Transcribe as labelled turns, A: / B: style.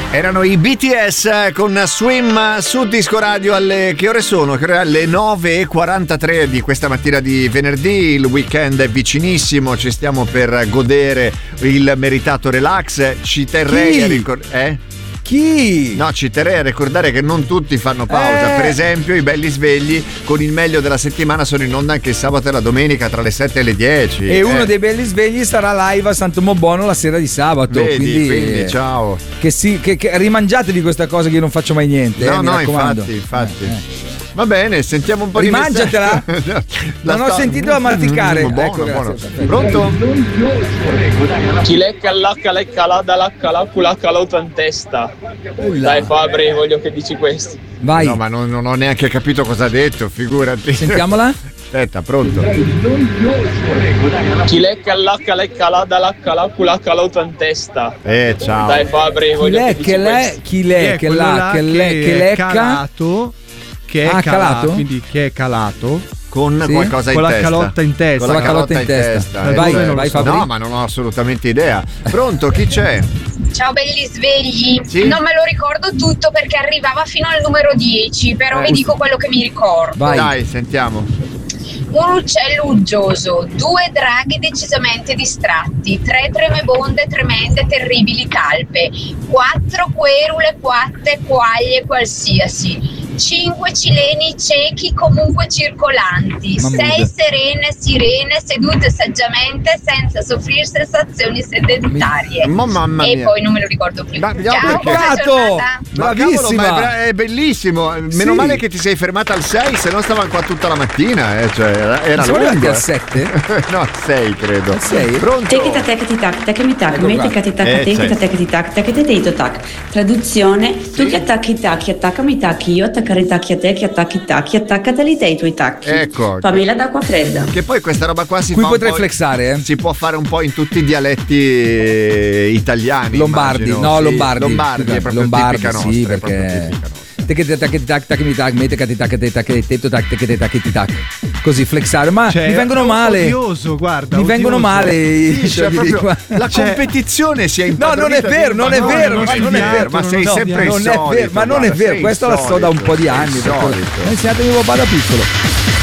A: Erano i BTS con Swim su Disco Radio. Che ore sono? Alle 9:43 di questa mattina di venerdì. Il weekend è vicinissimo, ci stiamo per godere il meritato relax. Ci terrei a ricordare...
B: Chi?
A: No, ci terrei a ricordare che non tutti fanno pausa. Per esempio, i belli svegli con il meglio della settimana sono in onda anche il sabato e la domenica tra le 7 e le 10.
B: E uno dei belli svegli sarà live a Santo Mobono la sera di sabato.
A: Vedi, quindi ciao.
B: Che rimangiatevi questa cosa che io non faccio mai niente.
A: No,
B: mi raccomando.
A: infatti. Va bene, sentiamo un po'
B: Rimangiatela. Non ho sentito la masticare.
A: Buono. Pronto?
C: Chi lecca l'acca, lecca la da l'acca, l'acca l'auto in testa. Dai Fabri, voglio che dici questo.
B: Vai.
A: No, ma non ho neanche capito cosa ha detto, figurati.
B: Sentiamola.
A: Aspetta, pronto?
C: Chi lecca l'acca, lecca la da l'acca, l'acca l'auto in testa.
A: Ciao.
C: Dai Fabri, voglio che dici questo.
B: Chi lecca
D: calato. Che è calato, quindi che è calato
A: con qualcosa
D: con
A: in
D: la
A: testa.
D: Calotta in testa.
B: Con la calotta in testa. Vai Fabri.
A: No, ma non ho assolutamente idea. Pronto, chi c'è?
E: Ciao belli svegli.
A: Sì?
E: Non me lo ricordo tutto perché arrivava fino al numero 10, però vi dico quello che mi ricordo.
B: Vai.
A: Dai, sentiamo.
E: Un uccello uggioso, 2 draghi decisamente distratti, 3 tremebonde tremende terribili talpe, 4 querule quatte quaglie qualsiasi, 5 cileni ciechi comunque circolanti, 6 serene sirene sedute saggiamente senza soffrire sensazioni sedentarie.
A: Mamma mia.
E: E poi non me lo ricordo più.
A: Ma
E: Ciao, buona
B: peccato!
E: giornata.
B: Bravissima.
A: Cavolo, ma è bellissimo. Meno male che ti sei fermata al 6, se no stavamo qua tutta la mattina. Cioè, era
B: siamo arrivati
A: lungo.
B: al 7?
A: No, 6 credo.
B: 6?
A: Pronto?
F: Tekita tekiti tak, tekimi tak,
B: Ecco
F: meti
B: qua.
F: kati tak, tekita tekiti tak, tekite teito tak. Traduzione, tu che attacchi i tacchi, attaccami i tacchi, io attaccare i tacchi a te, che attacchi i tacchi, attaccateli te i tuoi tacchi.
A: Ecco.
F: Fammi d'acqua fredda.
A: Che poi questa roba qua si
B: Qui
A: fa
B: potrei
A: un po',
B: flexare,
A: si può fare un po' in tutti i dialetti italiani.
B: Lombardi,
A: immagino.
B: no,
A: Sì,
B: Lombardi.
A: Lombardi è proprio
B: Lombardi,
A: tipica nostra.
B: sì,
A: è proprio
B: perché-
A: tipica nostra.
B: Così flexare, ma
D: Cioè,
B: mi vengono male.
D: odioso, guarda,
B: Mi vengono
D: odioso.
B: male i
A: Sì, cioè,
B: giochi di
A: proprio
B: qua.
A: la competizione si è
B: No,
A: impadronita.
B: non è vero, non è vero,
D: non
B: ma
D: è
B: non è
D: vero,
B: vero.
A: Ma sei
D: no,
A: sempre
B: non è
A: insolito.
B: vero, ma non è
A: guarda,
B: vero,
A: sei
B: questo la so da un po' di anni.
A: insolito.
B: Ho insegnato mio papà da piccolo.